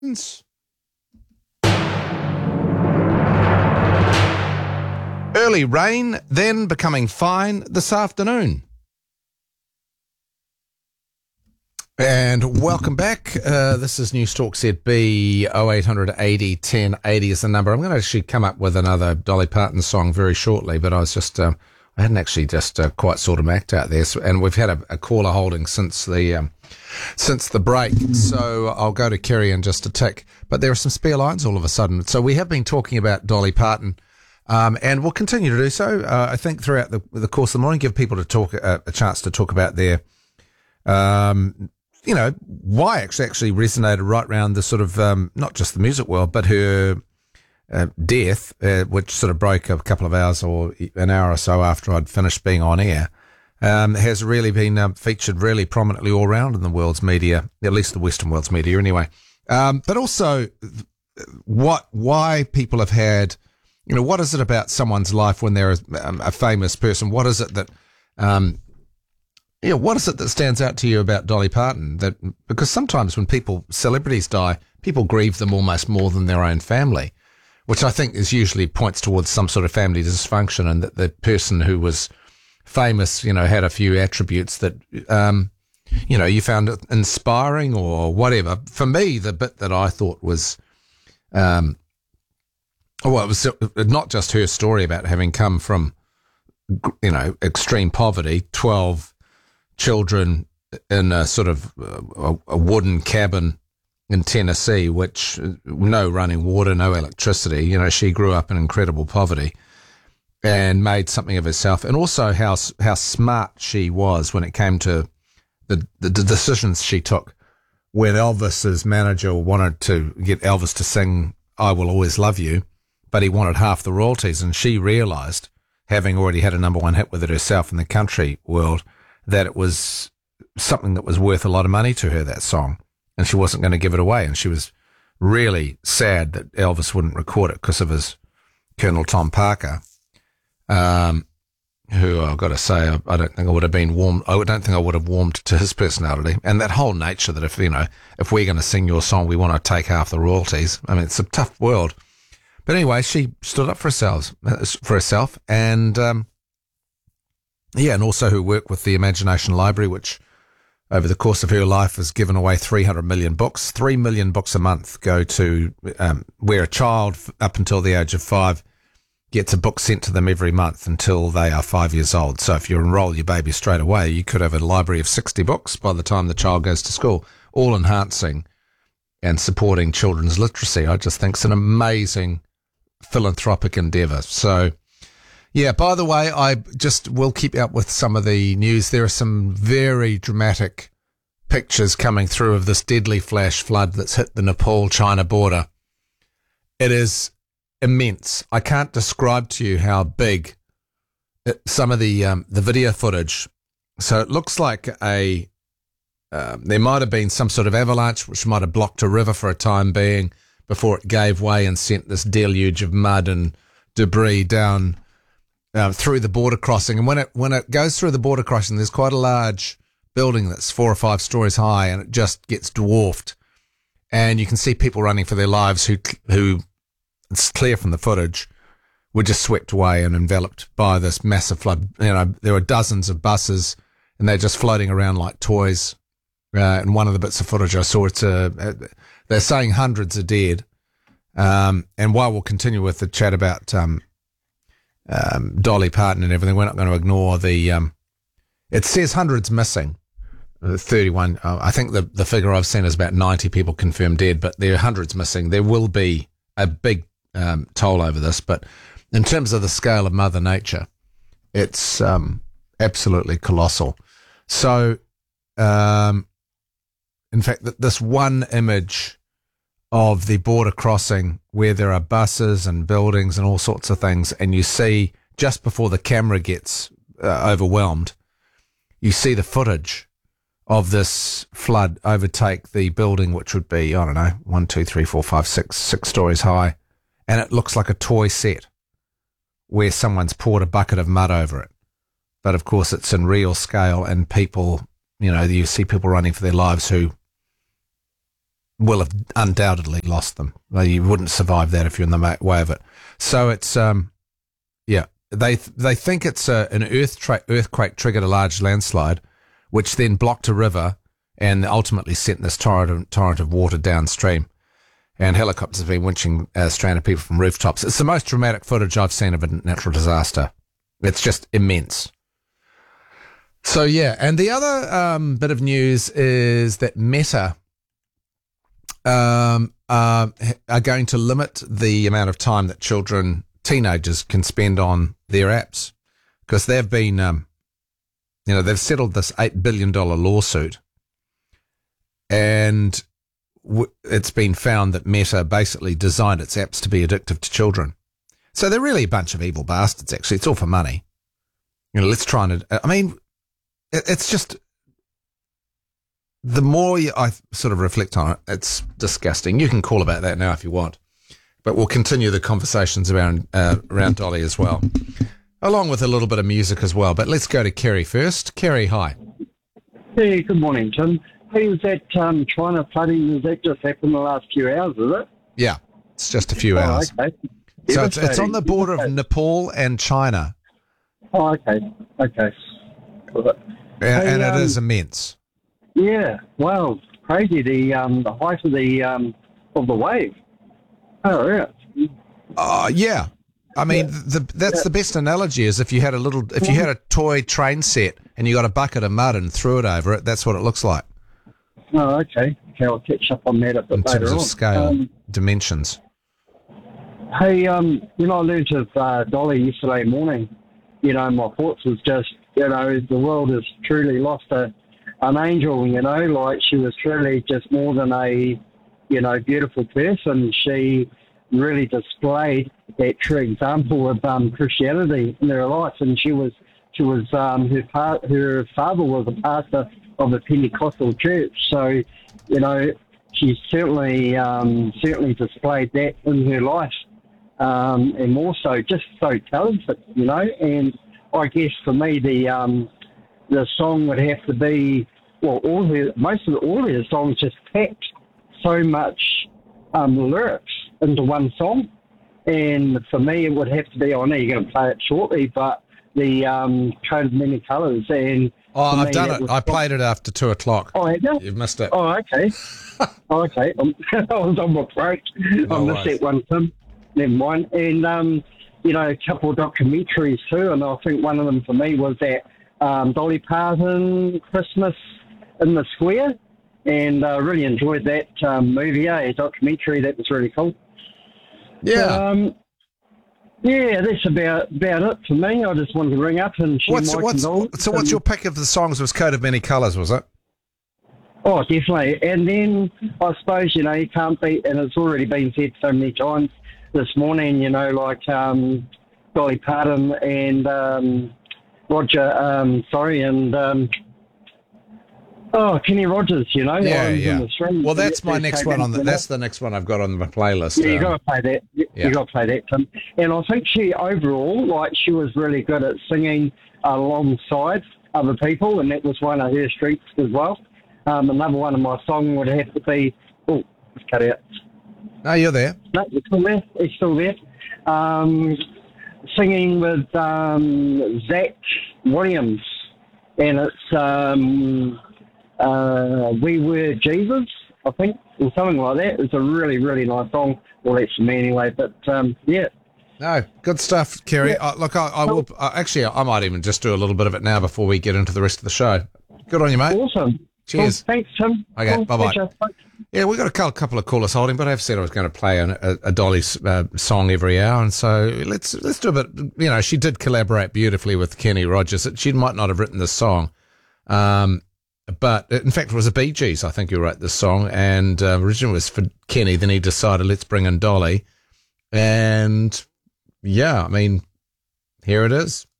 Early rain, then becoming fine this afternoon. And welcome back. This is News Talk ZB 0800 80 10 80 is the number. I'm going to actually come up with another Dolly Parton song very shortly, but I was just, I hadn't actually just quite sorted my act out there. So, and we've had a caller holding since the break. So I'll go to Kerry in just a tick. But there are some spare lines all of a sudden. So we have been talking about Dolly Parton. And we'll continue to do so. I think throughout the course of the morning, give people to talk a chance to talk about their, why actually resonated right around the sort of not just the music world, but her death, which sort of broke a couple of hours or an hour or so after I'd finished being on air, has really been featured really prominently all around in the world's media, at least the Western world's media, anyway. But also, why people have had. What is it about someone's life when they're a famous person? What is it that, what is it that stands out to you about Dolly Parton? Because sometimes when celebrities die, people grieve them almost more than their own family, which I think is usually points towards some sort of family dysfunction, and that the person who was famous, had a few attributes that, you found it inspiring or whatever. For me, the bit that I thought was, it was not just her story about having come from, extreme poverty, 12 children in a sort of a wooden cabin in Tennessee, which no running water, no electricity. She grew up in incredible poverty and made something of herself. And also how smart she was when it came to the decisions she took when Elvis's manager wanted to get Elvis to sing I Will Always Love You, but he wanted half the royalties, and she realised, having already had a number one hit with it herself in the country world, that it was something that was worth a lot of money to her, that song, and she wasn't going to give it away. And she was really sad that Elvis wouldn't record it because of his Colonel Tom Parker, who I've got to say, I don't think I would have been warmed. I don't think I would have warmed to his personality and that whole nature that if we're going to sing your song, we want to take half the royalties. I mean, it's a tough world. But anyway, she stood up for herself, and and also her work with the Imagination Library, which over the course of her life has given away 300 million books. 3 million books a month go to where a child up until the age of 5 gets a book sent to them every month until they are 5 years old. So if you enroll your baby straight away, you could have a library of 60 books by the time the child goes to school, all enhancing and supporting children's literacy. I just think it's an amazing philanthropic endeavour. So, yeah, by the way, I just will keep up with some of the news. There are some very dramatic pictures coming through of this deadly flash flood that's hit the Nepal-China border. It is immense. I can't describe to you how big some of the video footage. So it looks like there might have been some sort of avalanche which might have blocked a river for a time being before it gave way and sent this deluge of mud and debris down through the border crossing. And when it goes through the border crossing, there's quite a large building that's 4 or 5 stories high, and it just gets dwarfed. And you can see people running for their lives who it's clear from the footage, were just swept away and enveloped by this massive flood. There were dozens of buses, and they're just floating around like toys. In one of the bits of footage I saw, they're saying hundreds are dead. And while we'll continue with the chat about Dolly Parton and everything, we're not going to ignore it says hundreds missing. 31. I think the figure I've seen is about 90 people confirmed dead, but there are hundreds missing. There will be a big toll over this, but in terms of the scale of Mother Nature, it's absolutely colossal. So, in fact, this one image of the border crossing where there are buses and buildings and all sorts of things, and you see just before the camera gets overwhelmed, you see the footage of this flood overtake the building, which would be, 1, 2, 3, 4, 5, 6 stories high. And it looks like a toy set where someone's poured a bucket of mud over it. But of course it's in real scale, and people, you see people running for their lives who will have undoubtedly lost them. You wouldn't survive that if you're in the way of it. So it's they think it's an earthquake triggered a large landslide, which then blocked a river and ultimately sent this torrent of water downstream. And helicopters have been winching stranded people from rooftops. It's the most dramatic footage I've seen of a natural disaster. It's just immense. So, yeah. And the other bit of news is that Meta are going to limit the amount of time that teenagers can spend on their apps, because they've been, they've settled this $8 billion lawsuit, and it's been found that Meta basically designed its apps to be addictive to children. So they're really a bunch of evil bastards, actually. It's all for money. Let's try and, it's just, the more I sort of reflect on it, it's disgusting. You can call about that now if you want, but we'll continue the conversations around Dolly as well, along with a little bit of music as well. But let's go to Kerry first. Kerry, hi. Hey, good morning, Tim. Hey, was that China flooding, has that just happened in the last few hours, is it? Yeah, it's just a few hours. Okay. So it's on the border of Nepal and China. Oh, okay. And it is immense. Yeah, wow, crazy, the height of the wave. Oh, yeah. Yeah. I mean, that's the best analogy is if you had a toy train set and you got a bucket of mud and threw it over it, that's what it looks like. Oh, okay. Okay, I'll catch up on that a bit later on. In terms of scale, dimensions. Hey, when I learned of Dolly yesterday morning, my thoughts was just, the world has truly lost an angel, like she was truly just more than a, beautiful person. She really displayed that true example of Christianity in her life, and her father was a pastor of a Pentecostal church, so she certainly displayed that in her life, and more so just so talented, and I guess for me the song would have to be, well, all her songs just packed so much lyrics into one song, and for me it would have to be, I know you're going to play it shortly, but the Coat of Many Colours. And I've done it. I played it after 2 o'clock. Oh, have you? You've missed it. Oh, okay. Okay. I was on my break. I missed that one, Tim. Never mind. And, a couple of documentaries too, and I think one of them for me was that Dolly Parton Christmas in the Square, and I really enjoyed that movie, a documentary. That was really cool. Yeah. Yeah, that's about it for me. I just wanted to ring up and share my condolences. So what's your pick of the songs? Was Coat of Many Colours, was it? Oh, definitely. And then I suppose, you can't beat, and it's already been said so many times this morning, like Dolly Parton and Kenny Rogers, Yeah. Well, that's my next one that's the next one I've got on my playlist. Yeah, you got to play that. You got to play that, Tim. And I think she overall, she was really good at singing alongside other people, and that was one of her strengths as well. Another one of my songs would have to be, it's cut out. No, you're there. No, it's still there. It's still there. Singing with Zach Williams, and it's We Were Jesus, I think, or something like that. It's a really, really nice song. Well, that's for me anyway, but yeah. No, good stuff, Kerry. Yeah. Look, I will, actually, I might even just do a little bit of it now before we get into the rest of the show. Good on you, mate. Awesome. Cheers. Cool. Thanks, Tim. Okay, cool. bye-bye. Bye. Yeah, we've got a couple of callers holding, but I've said I was going to play a Dolly song every hour, and so let's do a bit. She did collaborate beautifully with Kenny Rogers. She might not have written this song, but in fact it was a Bee Gees, I think, who wrote this song, and originally it was for Kenny. Then he decided, let's bring in Dolly, and yeah, I mean, here it is.